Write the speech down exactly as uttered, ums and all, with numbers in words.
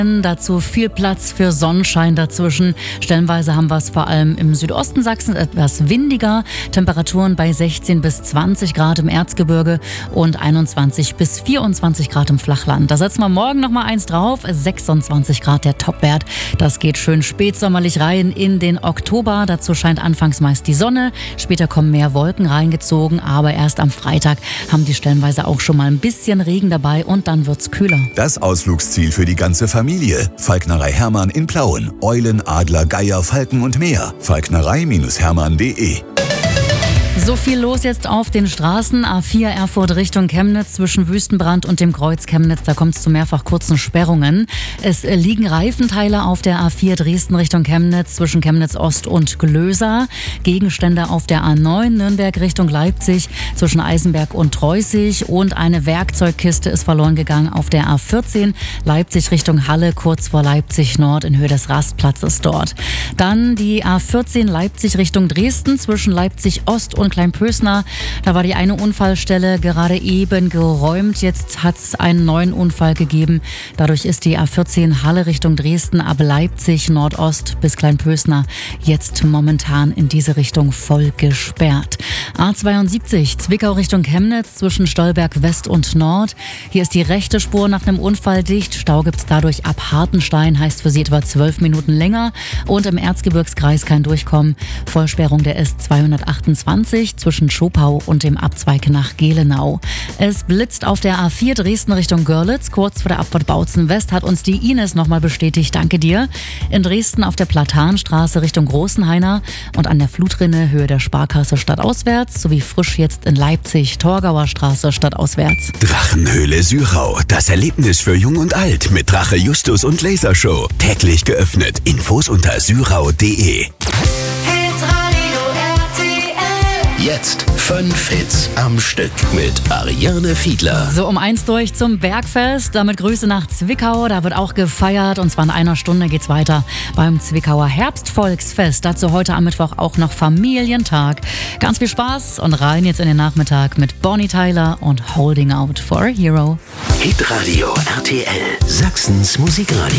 Dazu viel Platz für Sonnenschein dazwischen. Stellenweise haben wir es vor allem im Südosten Sachsen etwas windiger. Temperaturen bei sechzehn bis zwanzig Grad im Erzgebirge und einundzwanzig bis vierundzwanzig Grad im Flachland. Da setzen wir morgen noch mal eins drauf. sechsundzwanzig Grad der Topwert. Das geht schön spätsommerlich rein in den Oktober. Dazu scheint anfangs meist die Sonne. Später kommen mehr Wolken reingezogen. Aber erst am Freitag haben die stellenweise auch schon mal ein bisschen Regen dabei und dann wird's kühler. Das Ausflugsziel für die ganze Familie. Falknerei Hermann in Plauen. Eulen, Adler, Geier, Falken und mehr. falknerei Hermann punkt de. So viel los jetzt auf den Straßen. A vier Erfurt Richtung Chemnitz zwischen Wüstenbrand und dem Kreuz Chemnitz. Da kommt es zu mehrfach kurzen Sperrungen. Es liegen Reifenteile auf der A vier Dresden Richtung Chemnitz zwischen Chemnitz Ost und Glösa. Gegenstände auf der A neun Nürnberg Richtung Leipzig zwischen Eisenberg und Treußig. Und eine Werkzeugkiste ist verloren gegangen auf der A vierzehn Leipzig Richtung Halle kurz vor Leipzig Nord in Höhe des Rastplatzes dort. Dann die A vierzehn Leipzig Richtung Dresden zwischen Leipzig Ost und Kleinpösner. Da war die eine Unfallstelle gerade eben geräumt. Jetzt hat es einen neuen Unfall gegeben. Dadurch ist die A vierzehn Halle Richtung Dresden ab Leipzig Nordost bis Kleinpösner jetzt momentan in diese Richtung voll gesperrt. A zweiundsiebzig Zwickau Richtung Chemnitz zwischen Stolberg West und Nord. Hier ist die rechte Spur nach einem Unfall dicht. Stau gibt es dadurch ab Hartenstein, heißt für sie etwa zwölf Minuten länger. Und im Erzgebirgskreis kein Durchkommen. Vollsperrung der S zweihundertachtundzwanzig zwischen Schopau und dem Abzweig nach Gelenau. Es blitzt auf der A vier Dresden Richtung Görlitz. Kurz vor der Abfahrt Bautzen West hat uns die Ines nochmal bestätigt. Danke dir. In Dresden auf der Platanstraße Richtung Großenhainer und an der Flutrinne Höhe der Sparkasse stadtauswärts sowie frisch jetzt in Leipzig Torgauer Straße stadtauswärts. Drachenhöhle Syrau. Das Erlebnis für Jung und Alt mit Drache Justus und Lasershow. Täglich geöffnet. Infos unter syrau punkt de. Jetzt fünf Hits am Stück mit Ariane Fiedler. So, um eins durch zum Bergfest. Damit Grüße nach Zwickau. Da wird auch gefeiert. Und zwar in einer Stunde geht's weiter beim Zwickauer Herbstvolksfest. Dazu heute am Mittwoch auch noch Familientag. Ganz viel Spaß und rein jetzt in den Nachmittag mit Bonnie Tyler und Holding Out for a Hero. Hitradio R T L. Sachsens Musikradio.